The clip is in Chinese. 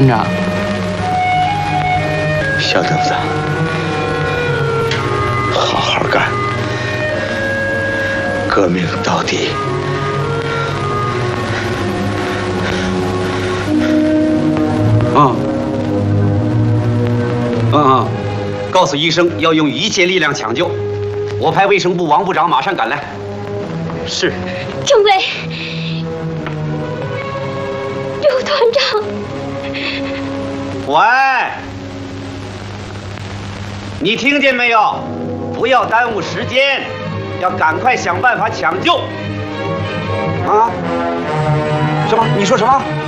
团长， 小凳子，好好干，革命到底。 告诉医生要用一切力量抢救。我派卫生部王部长马上赶来。是。 政委，刘团长。 喂，你听见没有？不要耽误时间，要赶快想办法抢救。啊？什么？你说什么？